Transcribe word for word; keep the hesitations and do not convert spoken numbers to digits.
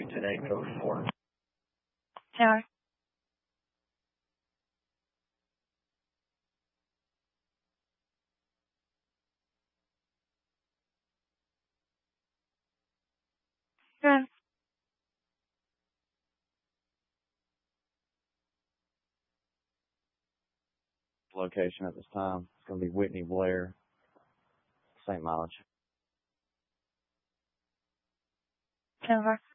copy today, code four. Tower. Run. Location at this time. It's going to be Whitney Blair, Saint Mileage. Tower.